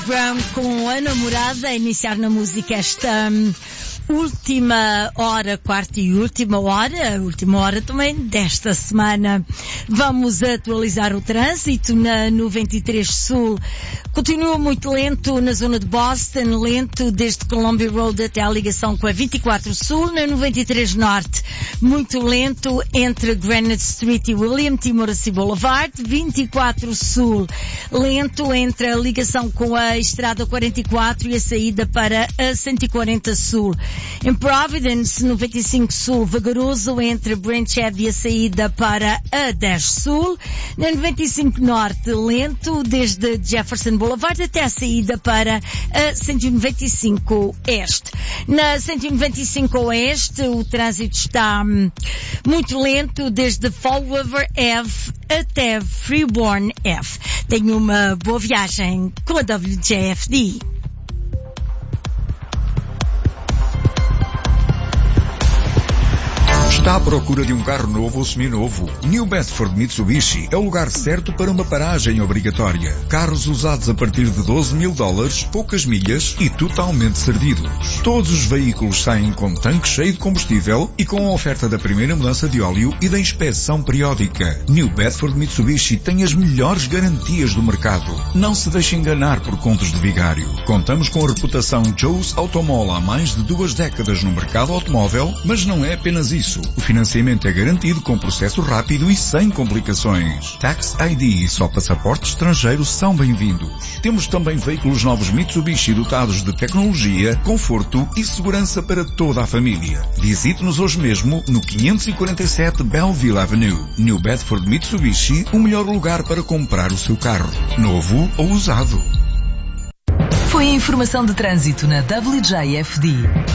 Brown com a namorada a iniciar na música esta última hora, quarta e última hora também desta semana. Vamos atualizar o trânsito na 93 Sul. Continua muito lento na zona de Boston, lento desde Columbia Road até a ligação com a 24 Sul. Na 93 Norte, muito lento entre Granite Street e William T. Morrissey Boulevard. 24 Sul, lento entre a ligação com a Estrada 44 e a saída para a 140 Sul. Em Providence, 95 Sul, vagaroso entre Branchhead e a saída para a 10 Sul. Na 95 Norte, lento desde Jefferson Boulevard até a saída para a 195 Este. Na 195 Oeste, o trânsito está muito lento desde Fall River Ave até Freeborn F. Tenha uma boa viagem com a WJFD. Está à procura de um carro novo ou seminovo? New Bedford Mitsubishi é o lugar certo para uma paragem obrigatória. Carros usados a partir de $12.000, poucas milhas e totalmente servidos. Todos os veículos saem com tanque cheio de combustível e com a oferta da primeira mudança de óleo e da inspeção periódica. New Bedford Mitsubishi tem as melhores garantias do mercado. Não se deixe enganar por contos de vigário. Contamos com a reputação Joe's Automall há mais de 2 décadas no mercado automóvel, mas não é apenas isso. O financiamento é garantido com processo rápido e sem complicações. Tax ID e só passaportes estrangeiros são bem-vindos. Temos também veículos novos Mitsubishi dotados de tecnologia, conforto e segurança para toda a família. Visite-nos hoje mesmo no 547 Belleville Avenue. New Bedford Mitsubishi, o melhor lugar para comprar o seu carro, novo ou usado. Foi a informação de trânsito na WJFD.